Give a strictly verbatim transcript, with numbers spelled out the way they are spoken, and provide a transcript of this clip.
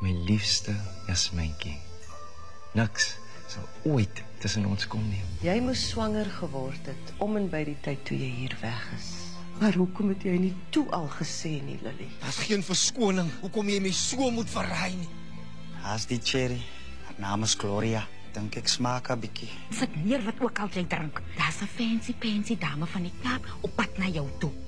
My liefste Jasmyntjie. Niks sal ooit tussen ons kom nie. Jy moes swanger geword het om en by die tyd toe jy hier weg is. Maar hoekom het jy nie toe al gesê nie, Lily? Daar's geen verskoning hoekom jy my so moet verraai nie. Haas die cherry. Haar naam is Gloria. Dink ek smaak 'n bietjie. Sit neer wat ook al jy drink. Daar's 'n fancy fancy dame van die Kaap op pad na jou toe.